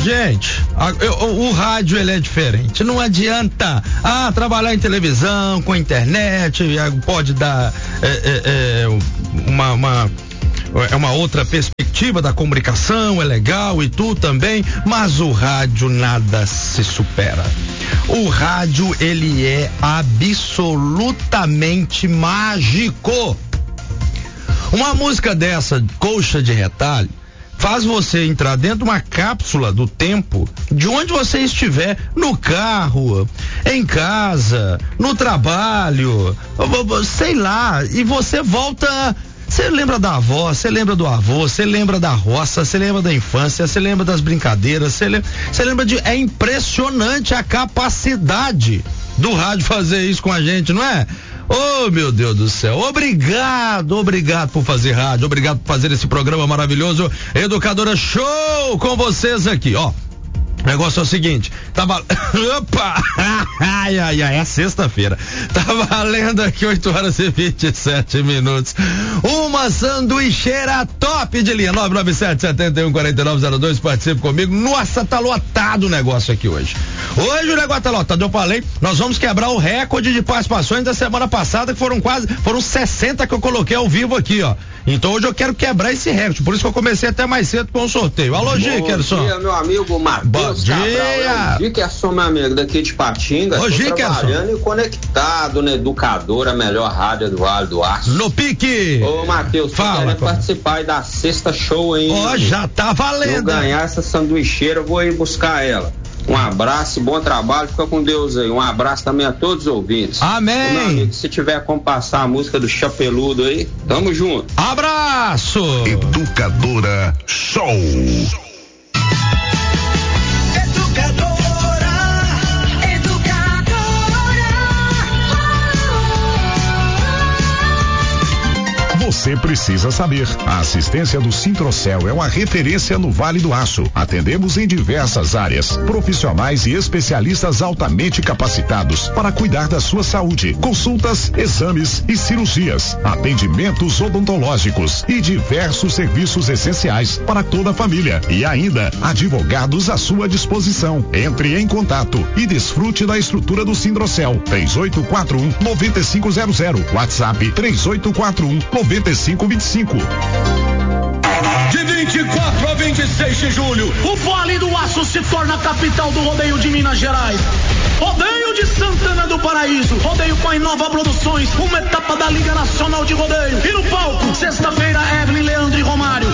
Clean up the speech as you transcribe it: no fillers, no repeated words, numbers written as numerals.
gente, o rádio ele é diferente. Não adianta trabalhar em televisão, com internet, pode dar uma outra perspectiva da comunicação, é legal e tudo também, mas o rádio nada se supera. O rádio ele é absolutamente mágico. Uma música dessa, Coxa de Retalho, faz você entrar dentro de uma cápsula do tempo, de onde você estiver, no carro, em casa, no trabalho, sei lá, e você volta. Você lembra da avó, você lembra do avô, você lembra da roça, você lembra da infância, você lembra das brincadeiras, você lembra de. É impressionante a capacidade do rádio fazer isso com a gente, não é? Oh, meu Deus do céu, obrigado por fazer rádio, obrigado por fazer esse programa maravilhoso, Educadora Show, com vocês aqui, ó. O negócio é o seguinte, opa, é sexta-feira, tá valendo aqui 8h27. Uma sanduicheira top de linha, 997-714902, participe comigo. Nossa, tá lotado o negócio aqui hoje. Hoje o negócio tá lotado, eu falei, nós vamos quebrar o recorde de participações da semana passada, que foram 60 que eu coloquei ao vivo aqui, ó. Então hoje eu quero quebrar esse recorde, por isso que eu comecei até mais cedo com o sorteio. Alô, Gickerson. Bom dia, meu amigo Matheus Cabral. Gickerson, meu amigo, daqui de Patinga. Tô trabalhando e conectado na Educadora, a melhor rádio do Vale do Aço. No pique. Ô, Matheus, tô querendo participar aí da sexta show aí. Ó, já tá valendo. Se eu ganhar essa sanduicheira, eu vou ir buscar ela. Um abraço e bom trabalho, fica com Deus aí. Um abraço também a todos os ouvintes. Amém. Ô, meu amigo, se tiver como passar a música do Chapeludo aí, tamo junto. Abraço. Educadora Show. Você precisa saber. A assistência do Sintrocel é uma referência no Vale do Aço. Atendemos em diversas áreas. Profissionais e especialistas altamente capacitados para cuidar da sua saúde. Consultas, exames e cirurgias. Atendimentos odontológicos e diversos serviços essenciais para toda a família. E ainda, advogados à sua disposição. Entre em contato e desfrute da estrutura do Sintrocel. 3841-9500. WhatsApp 3841-9525. De 24 a 26 de julho, o Vale do Aço se torna a capital do rodeio de Minas Gerais. Rodeio de Santana do Paraíso, rodeio com a Inova Produções, uma etapa da Liga Nacional de Rodeio. E no palco, sexta-feira, Evelyn, Leandro e Romário.